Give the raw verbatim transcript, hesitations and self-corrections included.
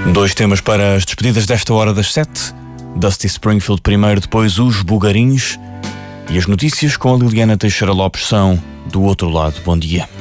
Dois temas para as despedidas desta hora das sete. Dusty Springfield primeiro, depois os Bugarins. E as notícias com a Liliana Teixeira Lopes são do outro lado. Bom dia.